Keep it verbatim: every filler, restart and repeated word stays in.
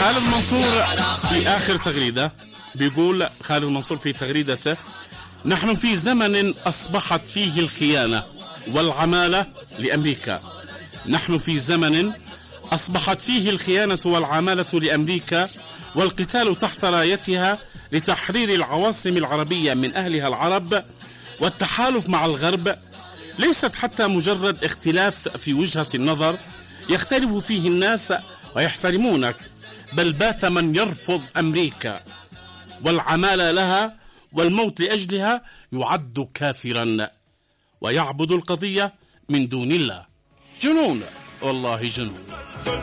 خالد منصور في آخر تغريدة بيقول خالد منصور في تغريدته: نحن في زمن أصبحت فيه الخيانة والعمالة لأمريكا. نحن في زمن أصبحت فيه الخيانة والعمالة لأمريكا، والقتال تحت رايتها لتحرير العواصم العربية من أهلها العرب، والتحالف مع الغرب ليست حتى مجرد اختلاف في وجهة النظر يختلف فيه الناس ويحترمونك، بل بات من يرفض أمريكا والعمال لها والموت لأجلها يعد كافرا ويعبد القضية من دون الله. جنون، والله جنون.